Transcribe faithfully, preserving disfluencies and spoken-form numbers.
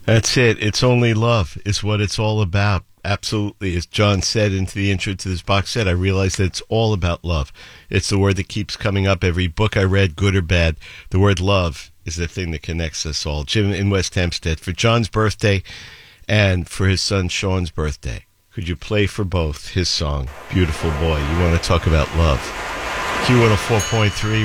That's it. It's only love is what it's all about. Absolutely. As John said into the intro to this box set, I realized that it's all about love. It's the word that keeps coming up every book I read, good or bad. The word love is the thing that connects us all. Jim in West Hempstead, for John's birthday and for his son Sean's birthday, could you play for both his song, Beautiful Boy? You want to talk about love. Q one oh four point three